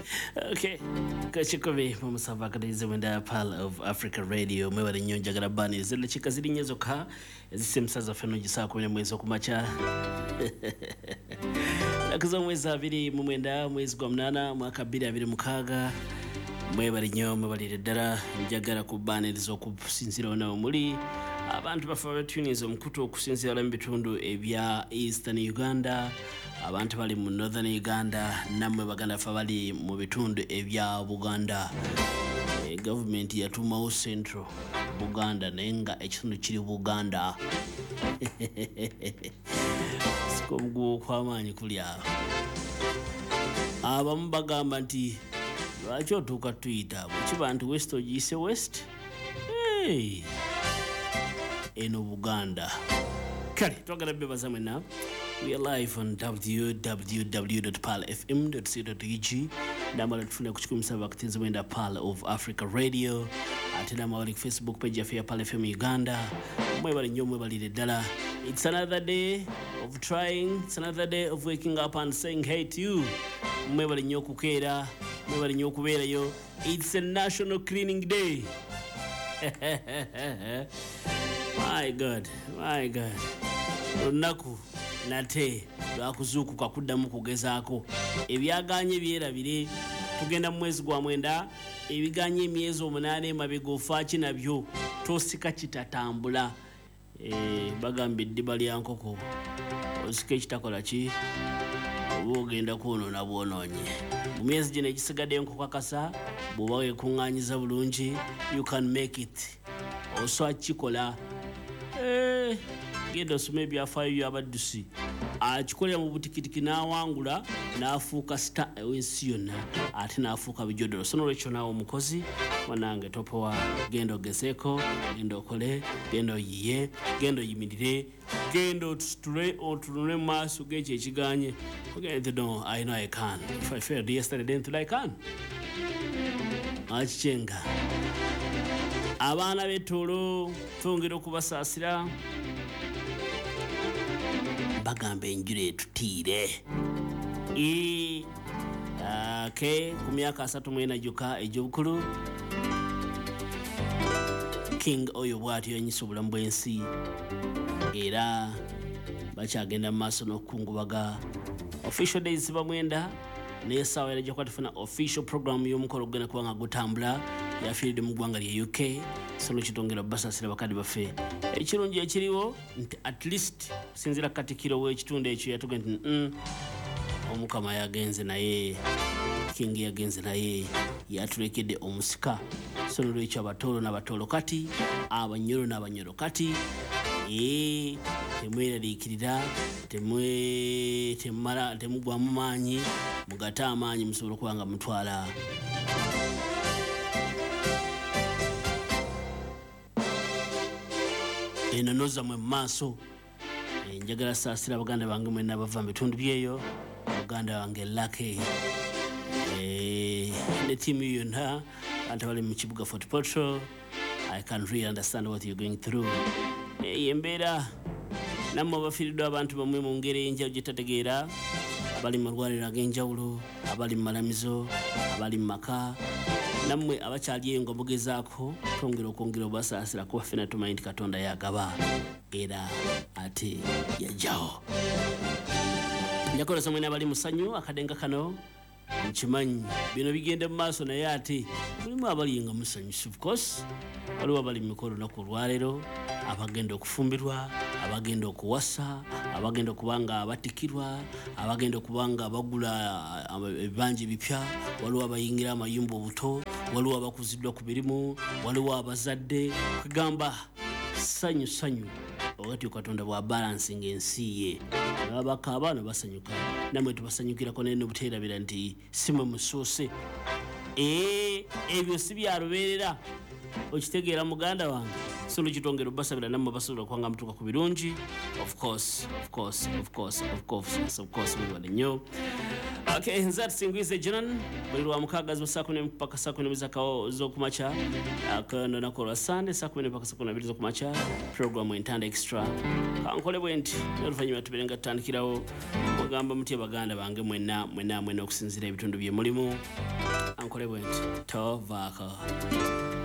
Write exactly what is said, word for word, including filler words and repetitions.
Okay, kachikobe mumusava kadize wenda Pearl of Africa Radio mwebale nnyo njagala bani zile chika ziri nyezo ka zisemsaza feno gisa kumi mwezi okumacha nakuzo mwezi abiri mu mwenda mwezi gwa munana mwaka bbiri abiri mukaaga mwebale nnyo mwebale ddala njagala kubaniriza okusinzira wona muri abantu bafa batuniza omukutu okusinzira mu bitundu ebya Eastern Uganda, abantu bali mu Northern Uganda, namwe baganda fa bali mu bitundu ebya Buganda. E, government yatumawo Central Buganda nenga ekitundu kiri Buganda. Sikomgu kwamanyi kuli awo. Abamu bagamba nti lwaki otuuka tuyita bukiba nti West ogiyise West? Hey. Eno Buganda. Kale, twagala bebaza mwena. We are live on w w w dot pearl f m dot co dot e g. Namala tufuna kuchukumisa vakutinzo mwenda Pearl of Africa Radio. Atena mawali Facebook page ya Pearl F M Uganda. Mwebali nyo mwebali dala. It's another day of trying. It's another day of waking up and saying hey to you. Mwebali nyo kukera. Mwebali nyo kubera yo. It's a national cleaning day. My God, my God. Lunaku nate lwakuzuuku kakuddamu kugezaako ebyaganye byerabire tugenda mu mwezi gwa mwenda ebiganye emyezi omunaana emabega ofaaki nabyo tosika kitatambula. E, bagamba eddiba lya nkoko osika ekitakola ki oba ogenda kwonoona bwonoonye. Mu myezi gino egisigadde enkoko akasa bw'oba weekuŋŋaanyiza bulungi you can make it oswa kikola. Eh, genda osome ebyafaayo by'abaddusi akikolera mu butikitiki n'awangula n'afuuka star ewensi yonna ate n'afuuka bijodolo. So nolwekyo naawe omukozi wanange topowa genda ogezeeko, genda okole, genda oyiye, genda oyimirire, genda otusitule otunule mu maaso g'ekyo ekiganye. Okay, no, I know I can. If I failed yesterday, then today I can. Akichenga abaana b'ettoolo twongera okubasaasira bagamba enjula etutiire. E, okay, ku myaka asatu mu ena gyokka egy'obukulu King oyo bw'atyo yanyisa obulamu bw'ensi era bakyagenda mu maaso n'okukungubaga. Official days ziba mwenda naye essaawa era gy'okuba tufuna official program y'omukolo ogenda kuba nga gutambula yafiiridde mu ggwanga lya U K. Sono kitongera basaasira bakadde baffe. Ekirungi ekiriwo nti at least sinzira katikiro w'ekitundu ekyo yatuga nti mm, omukama yagenze naye King yagenze naye yatulekedde omusika. Sono lwekyo abatoolo n'abatoolo kati abanyolo n'abanyolo kati ee temweraliikirira temwe temala temugwamu maanyi mugata amaanyi musobola okuba nga mutwala eno noza mwe maaso. E, njagala saasira baganda bange mwena bava mu bitundu byeyo baganda wange Lucky e, ne tiimu yonna abantu bali mu kibuga Fort Portal. I can really understand what you're going through. E, embeera namwe bafiiriddwa abantu bamwe mu ngeri enjawulo gye tategeera, abali mu malwaliro ag'enjawulo, abali mu malamizo, abali mu maka, namwe abakyali engo mugezaako twongera okwongera obasaasira kuba ffena tumanyi nti Katonda yagaba era ate yajjawo. Njakolesa mwena abali musanyu akadenga kano nkimanyi bino bigenda mu maaso naye ate mulimu abali nga musanyusi. Of course waliwo abali mu mikolo naku olwaleero, abagenda okufumbirwa, abagenda okuwasa, abagenda okubanga abatikirwa, abagenda okubanga bagula ebibanja ebipya, waliwo abayingira amayumba obuto, waliwo abakuziddwa ku mirimu, waliwo abazadde. Kugamba sanyu sanyu wakati Katonda bwa balancing ensi ye abakaaba no basanyuka namwe tubasanyukirako naye nobuteerabira nti simwe musoose. Eh, ebyo si byalubeerera okitegeera muganda wange solo kitongero basabira namwe basolo kwanga mtuka ku birungi of course of course of course of course of course we wale nyo okay nzat singwize jiran buli wa mukaga zo saa kumi mpaka saa kumi zaka zo kumacha akano na kwa sande saa kumi mpaka saa kumi zo kumacha program entanda extra kankole bwenti nolufanyuma tuberenga tandikirawo mugamba mutie baganda bange mwenna mwenna mwenna okusinzira ebitundu bye mulimu ankole bwenti tovaka